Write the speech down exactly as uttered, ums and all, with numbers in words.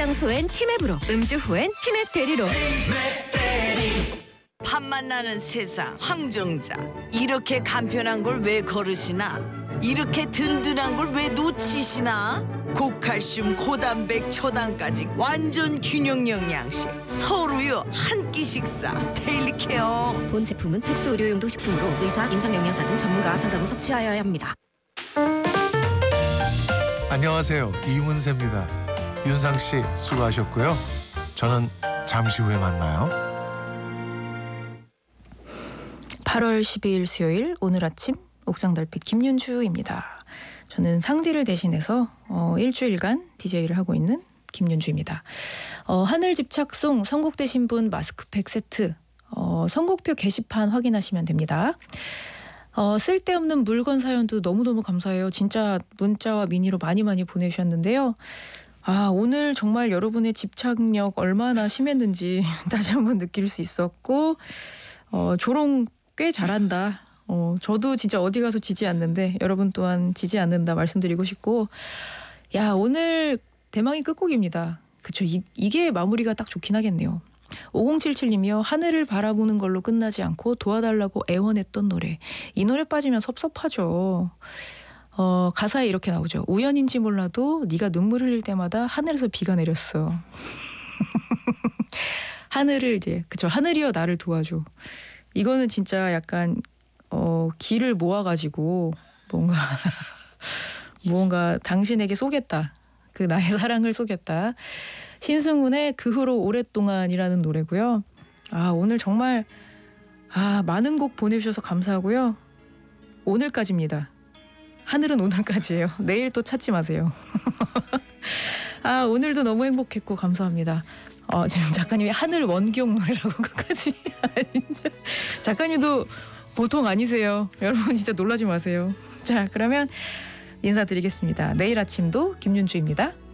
장소엔 티맵으로, 음주 후엔 티맵 대리로. 밥 만나는 세상 황정자, 이렇게 간편한 걸 왜 거르시나? 이렇게 든든한 걸 왜 놓치시나? 고칼슘, 고단백, 초당까지 완전 균형 영양식 서울우유 한 끼 식사 데일리 케어. 본 제품은 특수 의료용도 식품으로 의사, 임상영양사 등 전문가가 상담 후 섭취하여야 합니다. 안녕하세요, 이문세입니다. 윤상 씨 수고하셨고요. 저는 잠시 후에 만나요. 팔월 십이일 수요일, 오늘 아침 옥상달빛 김윤주입니다. 저는 상디를 대신해서 어, 일주일간 디제이를 하고 있는 김윤주입니다. 어, 하늘집착송 선곡되신 분 마스크팩 세트, 어, 선곡표 게시판 확인하시면 됩니다. 어, 쓸데없는 물건 사연도 너무너무 감사해요. 진짜 문자와 미니로 많이 많이 보내주셨는데요. 아, 오늘 정말 여러분의 집착력 얼마나 심했는지 다시 한번 느낄 수 있었고, 어, 조롱 꽤 잘한다. 어, 저도 진짜 어디 가서 지지 않는데 여러분 또한 지지 않는다 말씀드리고 싶고, 야, 오늘 대망의 끝곡입니다. 그쵸, 이, 이게 마무리가 딱 좋긴 하겠네요. 오공칠칠님이요. 하늘을 바라보는 걸로 끝나지 않고 도와달라고 애원했던 노래. 이 노래 빠지면 섭섭하죠. 어, 가사에 이렇게 나오죠. 우연인지 몰라도 네가 눈물 흘릴 때마다 하늘에서 비가 내렸어. 하늘을 이제, 그쵸, 하늘이여 나를 도와줘. 이거는 진짜 약간 어, 기를 모아가지고 뭔가 무언가 당신에게 쏘겠다. 그 나의 사랑을 쏘겠다. 신승훈의 그 후로 오랫동안이라는 노래고요. 아, 오늘 정말 아, 많은 곡 보내주셔서 감사하고요. 오늘까지입니다. 하늘은 오늘까지예요. 내일 또 찾지 마세요. 아, 오늘도 너무 행복했고 감사합니다. 어, 지금 작가님이 하늘 원기옥 노래라고 끝까지. 아, 진짜 작가님도 보통 아니세요. 여러분 진짜 놀라지 마세요. 자, 그러면 인사드리겠습니다. 내일 아침도 김윤주입니다.